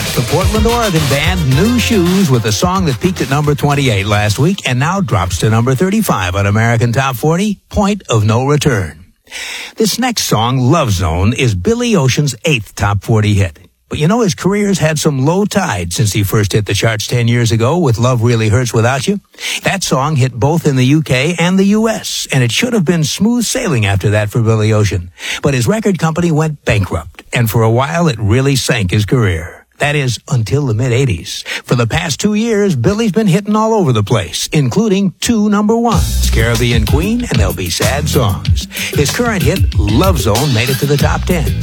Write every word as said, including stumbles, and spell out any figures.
The Portland, Oregon band New Shoes with a song that peaked at number twenty-eight last week and now drops to number thirty-five on American Top forty, Point of No Return. This next song, Love Zone, is Billy Ocean's eighth top forty hit. But you know, his career's had some low tide since he first hit the charts ten years ago with Love Really Hurts Without You. That song hit both in the U K and the U S, and it should have been smooth sailing after that for Billy Ocean. But his record company went bankrupt, and for a while it really sank his career. That is, until the mid-eighties. For the past two years, Billy's been hitting all over the place, including two number ones, Caribbean Queen and There'll Be Sad Songs. His current hit, Love Zone, made it to the top ten.